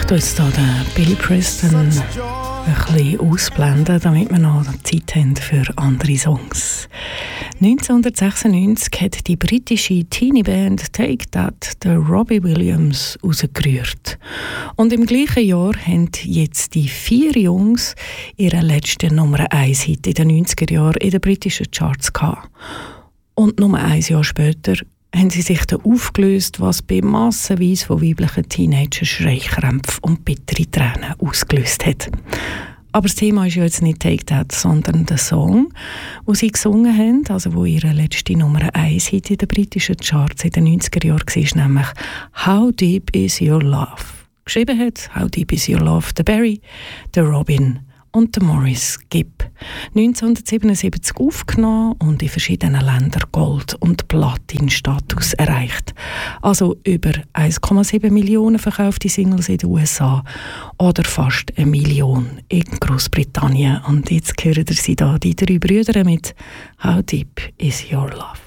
tue jetzt hier den Billy Preston ein bisschen ausblenden, damit wir noch Zeit haben für andere Songs. 1996 hat die britische Teenie-Band Take That den Robbie Williams rausgerührt. Und im gleichen Jahr haben jetzt die 4 Jungs ihre letzte Nummer 1 Hit in den 90er Jahren in den britischen Charts gehabt. Und nur ein Jahr später haben sie sich dann aufgelöst, was bei massenweise von weiblichen Teenagern Schreikrämpfe und bittere Tränen ausgelöst hat. Aber das Thema ist ja jetzt nicht Take That, sondern der Song, den sie gesungen haben, also wo ihre letzte Nummer 1 Hit in den britischen Charts in den 90er Jahren war, nämlich «How Deep Is Your Love». Geschrieben hat «How Deep Is Your Love» der Barry, der Robin und der Maurice Gibb. 1977 aufgenommen und in verschiedenen Ländern Gold- und Platin-Status erreicht. Also über 1,7 Millionen verkaufte Singles in den USA oder fast 1 Million in Großbritannien. Und jetzt hören Sie da die 3 Brüder mit «How Deep Is Your Love».